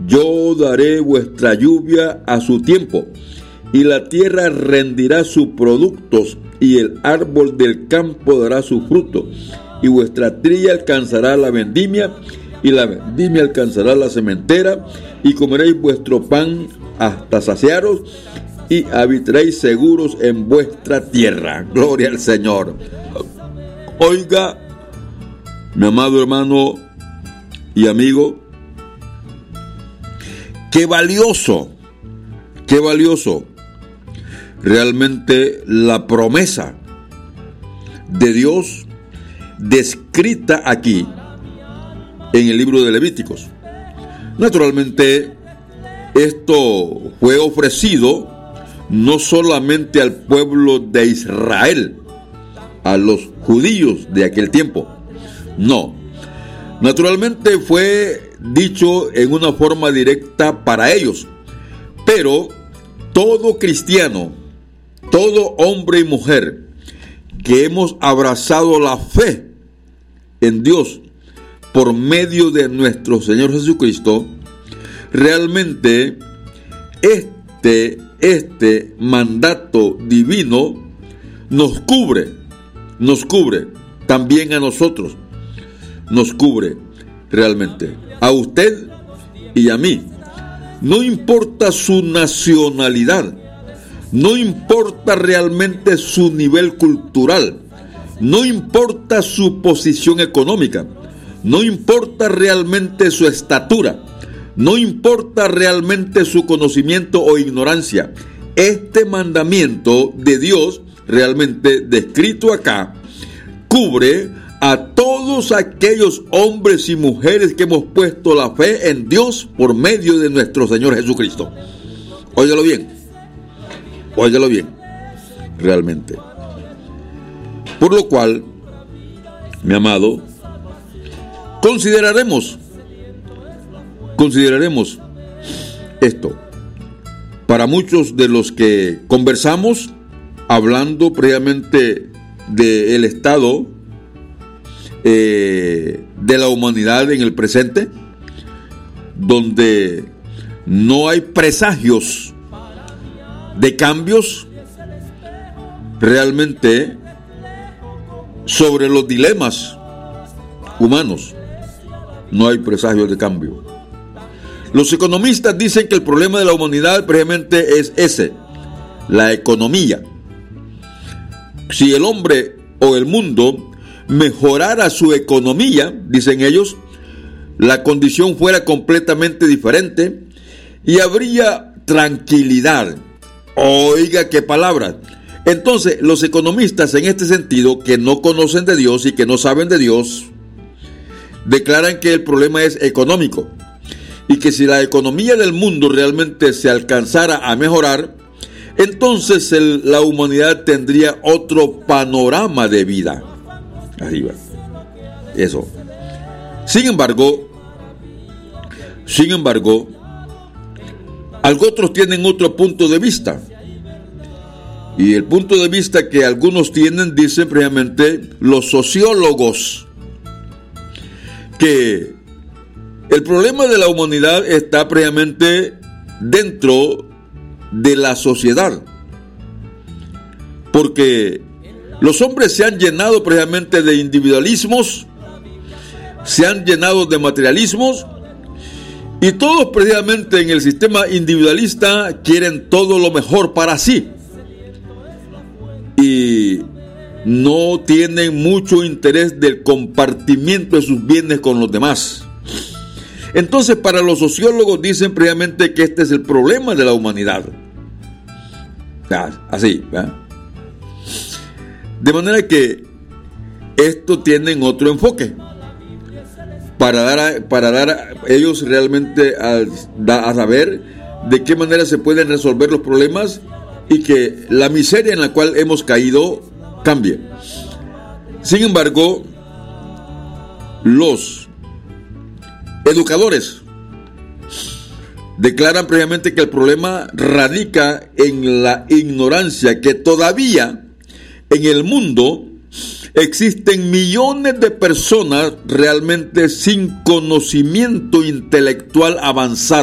yo daré vuestra lluvia a su tiempo, y la tierra rendirá sus productos, y el árbol del campo dará su fruto, y vuestra trilla alcanzará la vendimia, y la vendimia alcanzará la sementera, y comeréis vuestro pan hasta saciaros, y habitaréis seguros en vuestra tierra. Gloria al Señor. Oiga, mi amado hermano y amigo, qué valioso realmente la promesa de Dios descrita aquí en el libro de Levíticos. Naturalmente, esto fue ofrecido no solamente al pueblo de Israel, a los judíos de aquel tiempo. No, naturalmente fue dicho en una forma directa para ellos, pero todo cristiano, todo hombre y mujer que hemos abrazado la fe en Dios por medio de nuestro Señor Jesucristo, realmente este mandato divino nos cubre también a nosotros, nos cubre realmente a usted y a mí. No importa su nacionalidad, no importa realmente su nivel cultural, no importa su posición económica, no importa realmente su estatura, no importa realmente su conocimiento o ignorancia. Este mandamiento de Dios, realmente descrito acá, cubre a todos aquellos hombres y mujeres que hemos puesto la fe en Dios por medio de nuestro Señor Jesucristo. Óigalo bien, realmente. Por lo cual, mi amado, consideraremos esto. Para muchos de los que conversamos, hablando previamente del estado de la humanidad en el presente, donde no hay presagios de cambios realmente sobre los dilemas humanos. No hay presagios de cambio. Los economistas dicen que el problema de la humanidad precisamente es ese, la economía. Si el hombre o el mundo mejorara su economía, dicen ellos, la condición fuera completamente diferente y habría tranquilidad. Oiga qué palabra. Entonces, los economistas en este sentido, que no conocen de Dios y que no saben de Dios, declaran que el problema es económico y que si la economía del mundo realmente se alcanzara a mejorar, entonces la humanidad tendría otro panorama de vida. Arriba. Eso. Sin embargo, otros tienen otro punto de vista. Y el punto de vista que algunos tienen, dicen precisamente los sociólogos, que el problema de la humanidad está precisamente dentro de la sociedad, porque los hombres se han llenado precisamente de individualismos, se han llenado de materialismos, y todos precisamente en el sistema individualista quieren todo lo mejor para sí y no tienen mucho interés del compartimiento de sus bienes con los demás. Entonces, para los sociólogos dicen precisamente que este es el problema de la humanidad. Así, ¿verdad? De manera que esto tienen otro enfoque para dar ellos realmente a saber de qué manera se pueden resolver los problemas y que la miseria en la cual hemos caído cambie. Sin embargo, los educadores declaran previamente que el problema radica en la ignorancia, que todavía en el mundo existen millones de personas realmente sin conocimiento intelectual avanzado.